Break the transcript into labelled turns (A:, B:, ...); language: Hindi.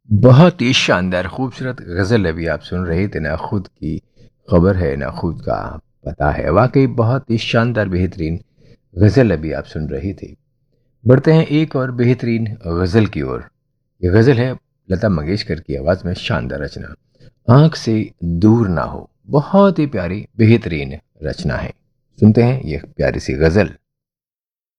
A: बहुत ही शानदार खूबसूरत गज़ल अभी आप सुन रहे थे। ना खुद की खबर है ना खुद का पता है। वाकई बहुत ही शानदार बेहतरीन गज़ल अभी आप सुन रहे थे। बढ़ते हैं एक और बेहतरीन गज़ल की ओर। ये गज़ल है लता मंगेशकर की आवाज़ में शानदार रचना आंख से दूर ना हो। बहुत ही प्यारी बेहतरीन रचना है। सुनते हैं ये प्यारी सी गज़ल।